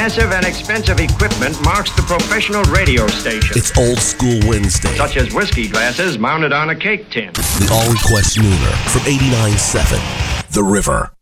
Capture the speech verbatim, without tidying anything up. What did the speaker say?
impressive and expensive equipment marks the professional radio station. It's Old School Wednesday. Such as whiskey glasses mounted on a cake tin. The All Request Nooner from eighty-nine point seven The River.